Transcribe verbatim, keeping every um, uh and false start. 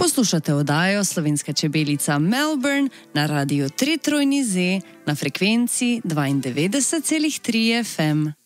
Poslušate oddajo Slovenska čebelica Melbourne na radiu tri trojni Z na frekvenci dvaindevetdeset celih tri F M.